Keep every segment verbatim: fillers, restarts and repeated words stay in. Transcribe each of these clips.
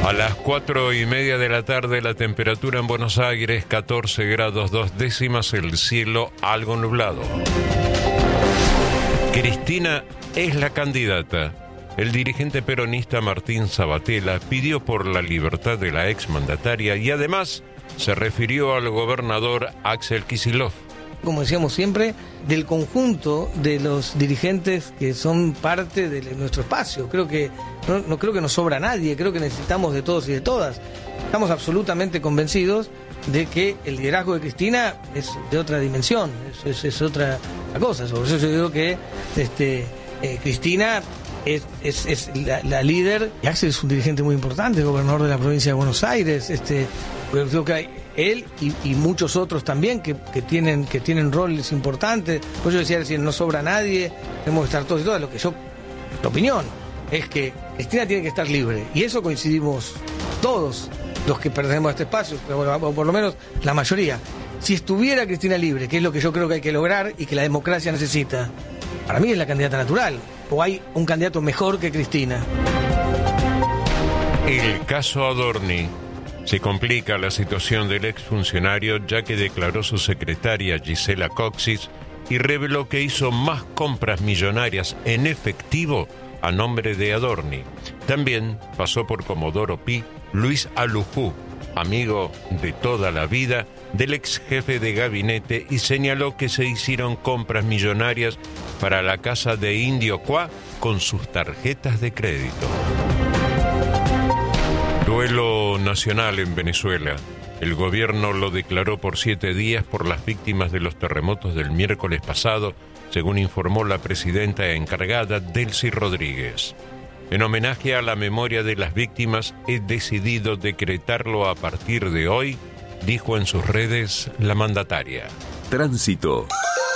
A las cuatro y media de la tarde, la temperatura en Buenos Aires, catorce grados dos décimas, el cielo algo nublado. Cristina es la candidata. El dirigente peronista Martín Sabatella pidió por la libertad de la exmandataria y además se refirió al gobernador Axel Kicillof. Como decíamos siempre, del conjunto de los dirigentes que son parte de nuestro espacio. Creo que no, no creo que nos sobra nadie, creo que necesitamos de todos y de todas. Estamos absolutamente convencidos de que el liderazgo de Cristina es de otra dimensión, es, es, es otra cosa. Por eso yo digo que este, eh, Cristina es, es, es la, la líder, y Axel es un dirigente muy importante, gobernador de la provincia de Buenos Aires. Este, creo que hay él y, y muchos otros también que, que tienen que tienen roles importantes. Pues yo decía recién, no sobra nadie, tenemos que estar todos y todas. Lo que yo, mi opinión es que Cristina tiene que estar libre, y eso coincidimos todos los que pertenecemos a este espacio, pero bueno, por lo menos la mayoría. Si estuviera Cristina libre, que es lo que yo creo que hay que lograr y que la democracia necesita, para mí es la candidata natural. ¿O hay un candidato mejor que Cristina? El caso Adorni. Se complica la situación del exfuncionario, ya que declaró su secretaria Gisela Coxis y reveló que hizo más compras millonarias en efectivo a nombre de Adorni. También pasó por Comodoro Pi Luis Alujú, amigo de toda la vida del ex jefe de gabinete, y señaló que se hicieron compras millonarias para la casa de Indio Cuá con sus tarjetas de crédito. Duelo nacional en Venezuela. El gobierno lo declaró por siete días por las víctimas de los terremotos del miércoles pasado, según informó la presidenta encargada, Delcy Rodríguez. En homenaje a la memoria de las víctimas, he decidido decretarlo a partir de hoy, dijo en sus redes la mandataria. Tránsito.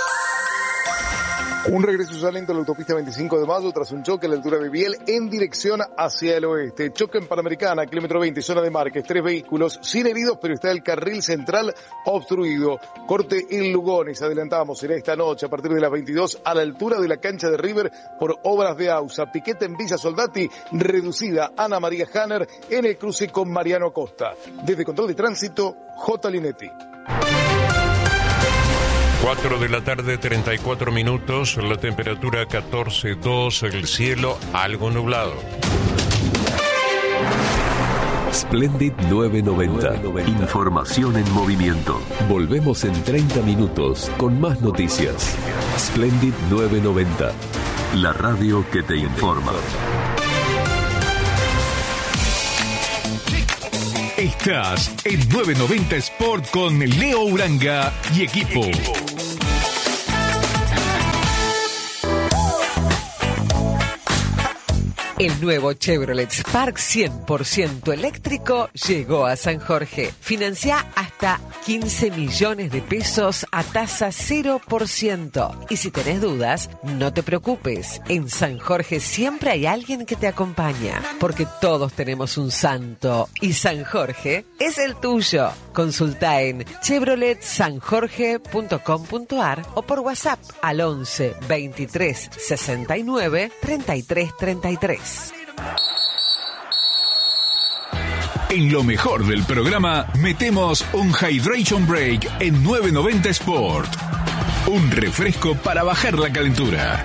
Un regreso lento a la autopista veinticinco de mayo tras un choque a la altura de Biel en dirección hacia el oeste. Choque en Panamericana, kilómetro veinte, zona de Márquez. Tres vehículos sin heridos, pero está el carril central obstruido. Corte en Lugones. Adelantamos en esta noche a partir de las veintidós a la altura de la cancha de River por obras de AUSA. Piquete en Villa Soldati, reducida Ana María Hanner en el cruce con Mariano Acosta. Desde Control de Tránsito, J. Linetti. cuatro de la tarde, treinta y cuatro minutos, la temperatura catorce dos, el cielo algo nublado. Splendid novecientos noventa. Información en movimiento. Volvemos en treinta minutos con más noticias. Splendid novecientos noventa. La radio que te informa. Estás en novecientos noventa Sport con Leo Uranga y equipo. El nuevo Chevrolet Spark cien por ciento eléctrico llegó a San Jorge. Financia hasta quince millones de pesos a tasa cero por ciento. Y si tenés dudas, no te preocupes. En San Jorge siempre hay alguien que te acompaña, porque todos tenemos un santo y San Jorge es el tuyo. Consulta en chevrolet san jorge punto com punto a r o por WhatsApp al once veintitrés sesenta y nueve treinta y tres treinta y tres. En lo mejor del programa, metemos un Hydration Break en novecientos noventa Sport. Un refresco para bajar la calentura.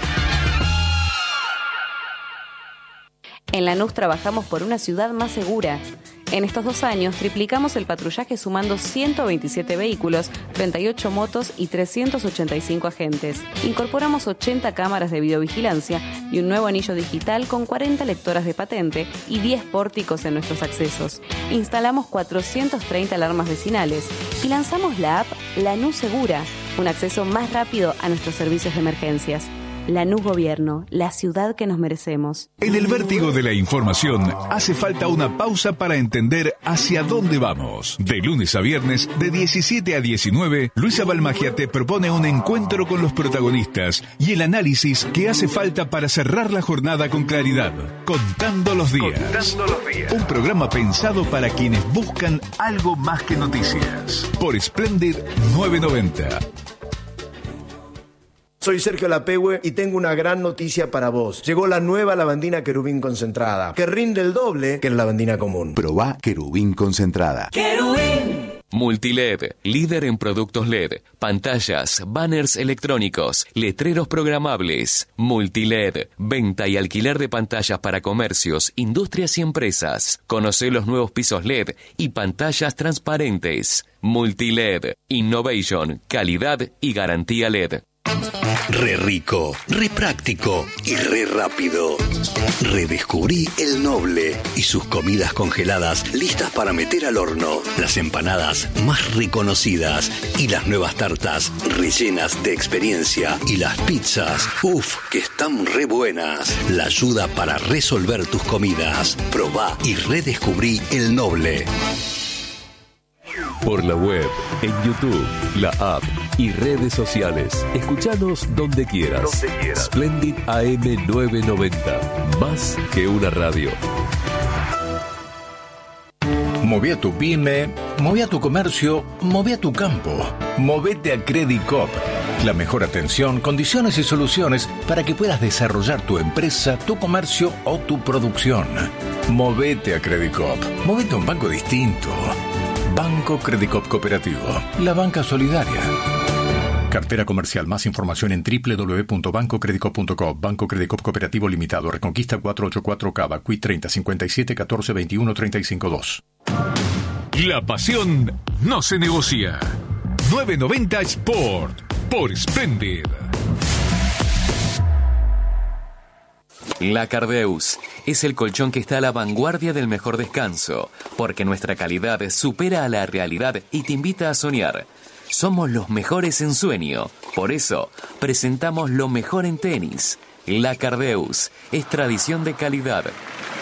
En Lanús trabajamos por una ciudad más segura. En estos dos años triplicamos el patrullaje sumando ciento veintisiete vehículos, treinta y ocho motos y trescientos ochenta y cinco agentes. Incorporamos ochenta cámaras de videovigilancia y un nuevo anillo digital con cuarenta lectoras de patente y diez pórticos en nuestros accesos. Instalamos cuatrocientas treinta alarmas vecinales y lanzamos la app Lanús Segura, un acceso más rápido a nuestros servicios de emergencias. Lanús Gobierno, la ciudad que nos merecemos. En el vértigo de la información hace falta una pausa para entender hacia dónde vamos. De lunes a viernes, de diecisiete a diecinueve, Luisa Balmagia te propone un encuentro con los protagonistas y el análisis que hace falta para cerrar la jornada con claridad. Contando los días. Contando los días. Un programa pensado para quienes buscan algo más que noticias. Por Splendid novecientos noventa. Soy Sergio Lapehue y tengo una gran noticia para vos. Llegó la nueva lavandina Querubín concentrada, que rinde el doble que la lavandina común. Probá Querubín concentrada. ¡Querubín! Multiled, líder en productos L E D, pantallas, banners electrónicos, letreros programables. Multiled, venta y alquiler de pantallas para comercios, industrias y empresas. Conocé los nuevos pisos L E D y pantallas transparentes. Multiled, innovation, calidad y garantía L E D. Re rico, re práctico y re rápido. Redescubrí El Noble y sus comidas congeladas listas para meter al horno. Las empanadas más reconocidas y las nuevas tartas rellenas de experiencia. Y las pizzas, uff, que están re buenas. La ayuda para resolver tus comidas. Probá y redescubrí El Noble. Por la web, en YouTube, la app y redes sociales. Escuchanos donde quieras. Donde quieras. Splendid A M novecientos noventa. Más que una radio. Moví a tu pyme, moví a tu comercio, moví a tu campo. Movete a Credicop. La mejor atención, condiciones y soluciones para que puedas desarrollar tu empresa, tu comercio o tu producción. Movete a Credicop. Movete a un banco distinto. Banco Credicop Cooperativo, la banca solidaria. Cartera comercial. Más información en doble u doble u doble u punto banco credicop punto com. Banco Credicop Cooperativo Limitado. Reconquista cuatrocientos ochenta y cuatro Cava. Q I treinta cincuenta y siete catorce veintiuno treinta y cinco dos. La pasión no se negocia. novecientos noventa Sport por Splendid. La Cardeus es el colchón que está a la vanguardia del mejor descanso, porque nuestra calidad supera a la realidad y te invita a soñar. Somos los mejores en sueño, por eso presentamos lo mejor en tenis. La Cardeus es tradición de calidad.